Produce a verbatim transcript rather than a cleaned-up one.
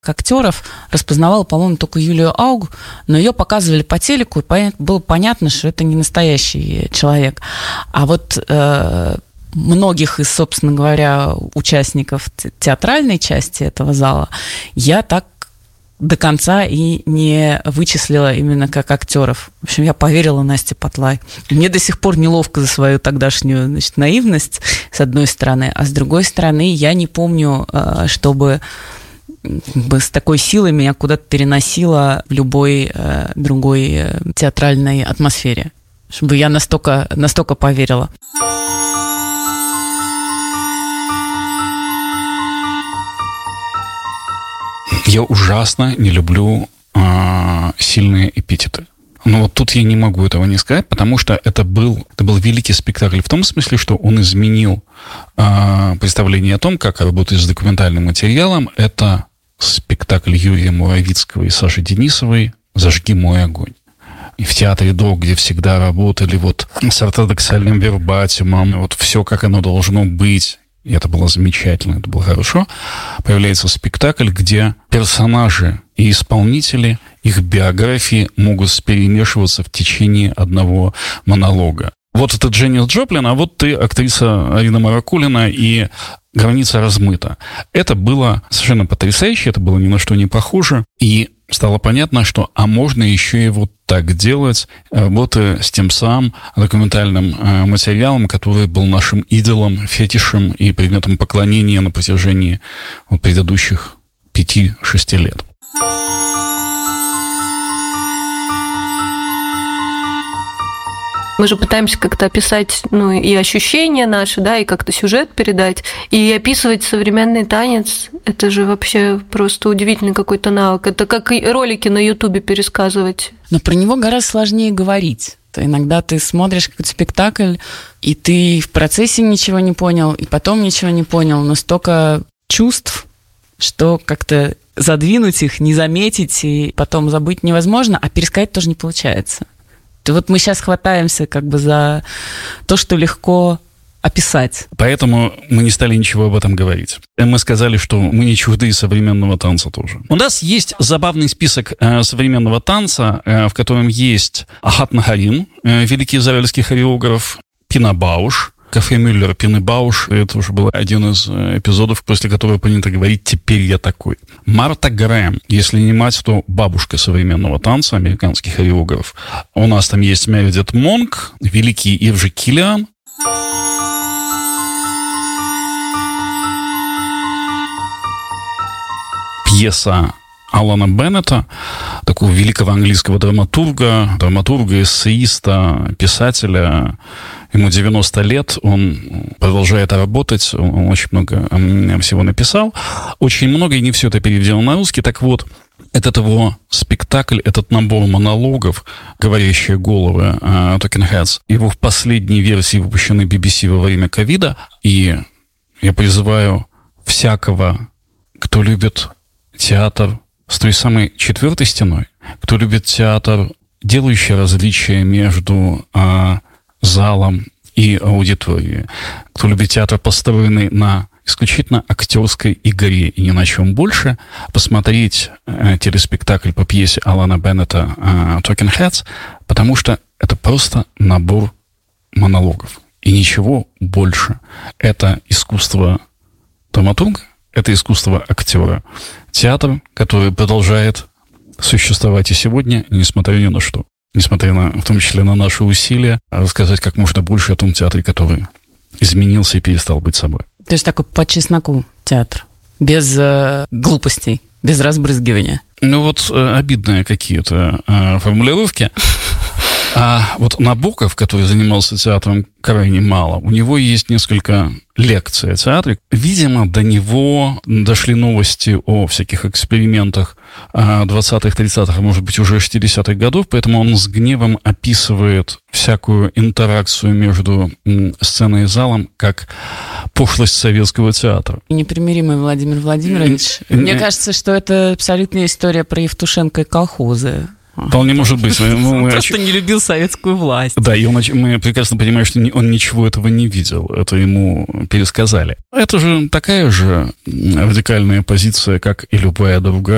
актеров распознавала, по-моему, только Юлию Ауг, но ее показывали по телеку, и было понятно, что это не настоящий человек. А вот э, многих из, собственно говоря, участников театральной части этого зала я так до конца и не вычислила именно как актеров. В общем, я поверила Насте Потлай. Мне до сих пор неловко за свою тогдашнюю, значит, наивность, с одной стороны, а с другой стороны, я не помню, чтобы с такой силой меня куда-то переносило в любой другой театральной атмосфере, чтобы я настолько, настолько поверила. Я ужасно не люблю э, сильные эпитеты. Но вот тут я не могу этого не сказать, потому что это был, это был великий спектакль в том смысле, что он изменил э, представление о том, как работать с документальным материалом. Это спектакль Юрия Муравицкого и Саши Денисовой «Зажги мой огонь». И в театре ДО, где всегда работали вот с ортодоксальным вербатимом, вот все, как оно должно быть. И это было замечательно, это было хорошо. Появляется спектакль, где персонажи и исполнители, их биографии могут перемешиваться в течение одного монолога. Вот это Дженнис Джоплин, а вот ты актриса Арина Маракулина, и граница размыта. Это было совершенно потрясающе, это было ни на что не похоже. И стало понятно, что а можно еще и вот так делать, работы с тем самым документальным э, материалом, который был нашим идолом, фетишем и предметом поклонения на протяжении вот, предыдущих пяти-шести лет. Мы же пытаемся как-то описать, ну, и ощущения наши, да, и как-то сюжет передать. И описывать современный танец – это же вообще просто удивительный какой-то навык. Это как и ролики на Ютубе пересказывать. Но про него гораздо сложнее говорить. То иногда ты смотришь какой-то спектакль, и ты в процессе ничего не понял, и потом ничего не понял, но столько чувств, что как-то задвинуть их, не заметить, и потом забыть невозможно, а пересказать тоже не получается. То вот мы сейчас хватаемся как бы за то, что легко описать. Поэтому мы не стали ничего об этом говорить. Мы сказали, что мы не чужды современного танца тоже. У нас есть забавный список э, современного танца, э, в котором есть Ахат Нагарин, э, великий израильский хореограф, Пина Бауш, Кафе Мюллер, Пины Бауш. Это уже был один из эпизодов, после которого принято говорить «теперь я такой». Марта Грэм, если не мать, то бабушка современного танца, американский хореограф. У нас там есть Мередит Монк, великий Иржи Киллиан. Пьеса Алана Беннета, такого великого английского драматурга, драматурга, эссеиста, писателя. Ему девяносто лет, он продолжает работать, он очень много всего написал. Очень много, и не все это переведено на русский. Так вот, этот его спектакль, этот набор монологов «Говорящие головы» Talking Heads, его в последней версии выпущены би би си во время ковида. И я призываю всякого, кто любит театр с той самой четвертой стеной, кто любит театр, делающий различия между а, залом и аудиторией, кто любит театр, построенный на исключительно актерской игре и ни на чем больше, посмотреть а, телеспектакль по пьесе Алана Беннета а, Talking Heads, потому что это просто набор монологов и ничего больше. Это искусство драматурга, это искусство актера. Театр, который продолжает существовать и сегодня, несмотря ни на что. Несмотря на, в том числе на наши усилия, рассказать как можно больше о том театре, который изменился и перестал быть собой. То есть такой по чесноку театр, без э, глупостей, без разбрызгивания. Ну вот э, обидные какие-то э, формулировки. А вот Набоков, который занимался театром крайне мало, у него есть несколько лекций о театре. Видимо, до него дошли новости о всяких экспериментах двадцатых, тридцатых, а может быть уже шестидесятых годов, поэтому он с гневом описывает всякую интеракцию между сценой и залом как пошлость советского театра. Непримиримый Владимир Владимирович. Мне кажется, что это абсолютная история про Евтушенко и колхозы. Вполне может быть. Он просто не любил советскую власть. Да, и он, мы прекрасно понимаем, что он ничего этого не видел. Это ему пересказали. Это же такая же радикальная позиция, как и любая другая.